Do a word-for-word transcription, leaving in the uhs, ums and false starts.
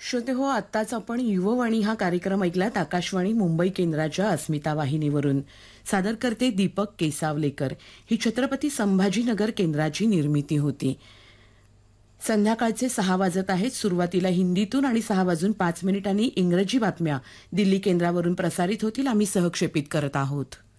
श्रोते हो, आत्ताच आपण युववाणी हा कार्यक्रम ऐकलात आकाशवाणी मुंबई केंद्राच्या अस्मिता वाहिनीवरून. सादर करते दीपक केसावलेकर. ही छत्रपती संभाजीनगर केंद्राची निर्मिती होती. संध्याकाळचे सहा वाजत आहेत. सुरुवातीला हिंदीतून आणि सहा वाजून पाच मिनिटांनी इंग्रजी बातम्या दिल्ली केंद्रावरून प्रसारित होतील. आम्ही सहक्षेपित करत आहोत.